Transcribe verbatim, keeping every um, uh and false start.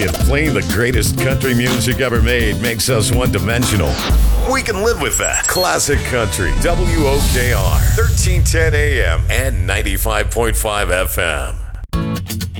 If playing the greatest country music ever made makes us one-dimensional, we can live with that. Classic Country, W O K R, thirteen ten A M and ninety-five point five F M.